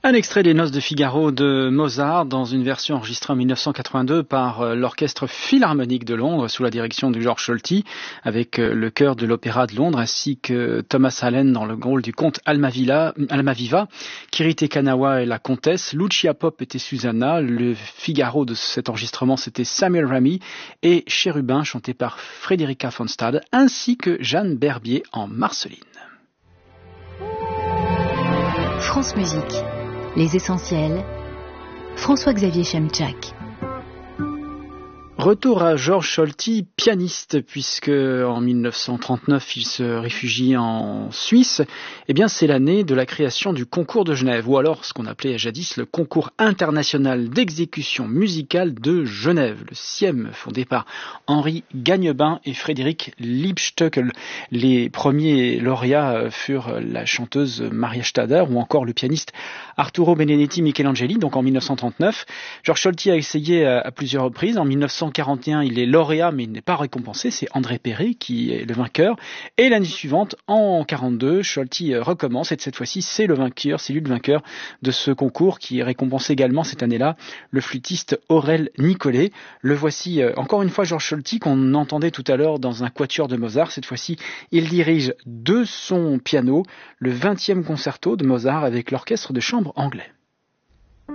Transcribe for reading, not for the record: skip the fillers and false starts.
Un extrait des Noces de Figaro de Mozart dans une version enregistrée en 1982 par l'Orchestre Philharmonique de Londres sous la direction de George Solti avec le chœur de l'Opéra de Londres ainsi que Thomas Allen dans le rôle du comte Almaviva, Kirite Kanawa et la comtesse, Lucia Pop était Susanna, le Figaro de cet enregistrement c'était Samuel Ramy et Chérubin chanté par Frédérica von Stade ainsi que Jeanne Berbier en Marceline. France Musique. Les essentiels, François-Xavier Chemchak. Retour à Georges Solti, pianiste, puisque en 1939 il se réfugie en Suisse. Eh bien, c'est l'année de la création du concours de Genève, ou alors ce qu'on appelait jadis le concours international d'exécution musicale de Genève, le CIEM, fondé par Henri Gagnebin et Frédéric Liebstöckel. Les premiers lauréats furent la chanteuse Maria Stader ou encore le pianiste Arturo Benedetti Michelangeli, donc en 1939. Georges Solti a essayé à plusieurs reprises. En 1941, il est lauréat, mais il n'est pas récompensé. C'est André Perret qui est le vainqueur. Et l'année suivante, en 1942, Solti recommence. Et cette fois-ci, c'est lui le vainqueur de ce concours qui est récompensé également cette année-là, le flûtiste Aurel Nicolet. Le voici encore une fois Georges Solti qu'on entendait tout à l'heure dans un quatuor de Mozart. Cette fois-ci, il dirige de son piano le 20e concerto de Mozart avec l'orchestre de chambre anglais.